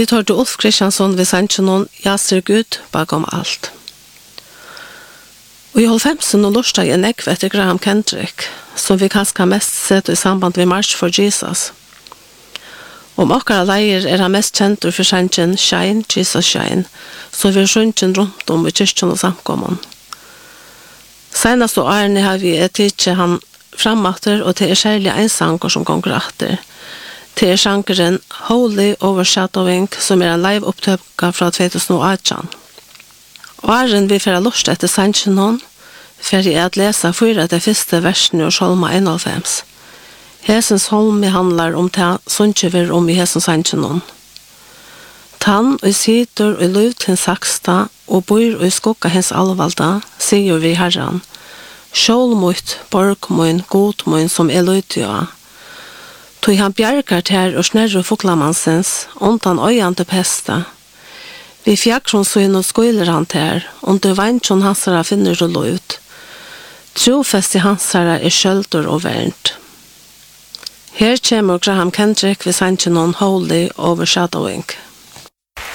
Vi tar til Ulf Kristiansson ved Sanchinon, jeg ser Gud bakom alt. Og i 90-en og lortet jeg nekv etter Graham Kendrick, som vi kanskje mest sett i samband med March for Jesus. Om okkara leier han mest kjent for sanchen Shine, Jesus Shine, som vi sjunken rundt om i kyrkjen og samkommen. Senast og årene har vi tidsi han framatter, og til særlig en sanger som gonger atter. Til sangeren Holy Overshadowing, som en live-opptøkka fra 2018. Åren vi får lust etter sangen hon, for jeg at lese 4 de første versene og Salma 91. Hesens holme handlar om det som ikke vil om i hesens sangen hon. Tann og sitter og luv til saksta og bor og skukka hens alvalda, sier vi herran. Sjål mot, borg mun, god mun som lutja. Tog han bjergar ter og snerru foklamansens, ondan øyan til pesta. Vi fjakronsyn og skoiler han ter, under vansjon hansara finner du lut. Trofest i hansara skjøldur og vernt. Her kommer Graham Kendrick ved sangen on Holy Overshadowing.